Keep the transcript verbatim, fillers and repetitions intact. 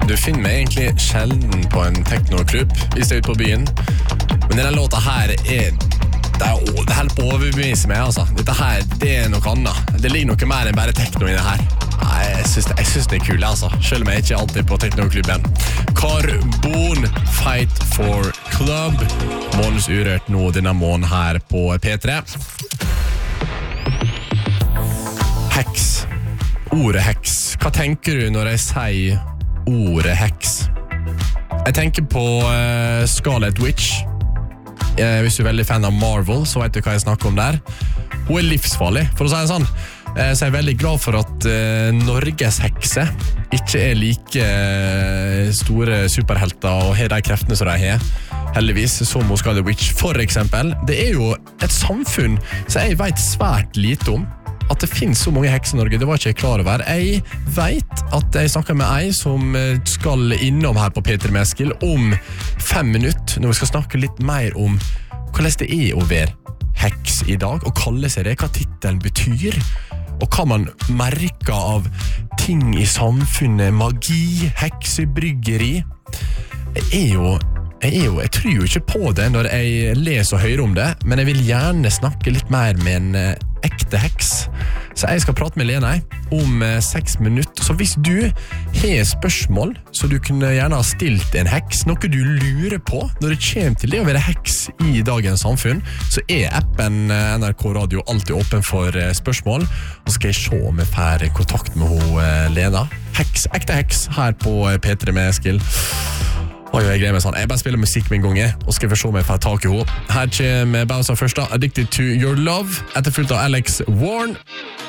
Du finner meg egentlig sjelden på en teknoklubb hvis jeg er ute på byen. Men denne låta her er... Det er det helt på å overbevise meg, altså. Dette her, det er noe annet. Det ligger noe mer enn bare tekno i det her. Nei, jeg synes det, jeg synes det er kul, altså. Selv om jeg ikke alltid på teknoklubben. Karbon Fight for Club. Månens Urørt nå denne måneden her på P tre. Heks. Ordet heks. Hva tenker du når jeg sier ordet heks? Jeg tenker på uh, Scarlet Witch. Eh, hvis du er veldig fan av Marvel, så vet du hva jeg snakker om der. Hun er livsfarlig, for å si det sånn. Eh, så jeg er veldig glad for at eh, Norges hekse ikke er like eh, store superhelter og har de kreftene som de har. Heldigvis, som hos Scarlet Witch, for eksempel. Det er jo et samfunn som jeg vet svært lite om. At det finnes så mange hekser i Norge, det var ikke jeg klar over. Jeg vet at jeg snakker med ei som skal innom her på P tre med Eskil om fem minutter, når vi skal snakke litt mer om hvordan det er å være heks i dag, og kalle seg det, hva titelen betyr, og hva man merker av ting i samfunnet, magi, heksebryggeri. Jeg er jo Jeg, er jo, jeg tror jo ikke på det når jeg leser og hører om det, men jeg vil gjerne snakke litt mer med en uh, ekte heks. Så jeg skal prate med Lena om uh, seks minutter. Så hvis du har spørsmål, så du kunne gjerne ha stilt en heks, noe du lurer på når det kommer til det å være heks i dagens samfunn, så er appen uh, N R K Radio alltid åpen for uh, spørsmål. Og så skal jeg se om jeg får kontakt med hun, uh, Lena. Heks, ekte heks her på uh, P tre med Eskil. Oi, jeg gleder meg sånn. Jeg bare spiller musikk min gang, og skal vi se om jeg får tak i henne. Her kommer Bowser først da, Addicted to Your Love, etterfulgt av Alex Warren.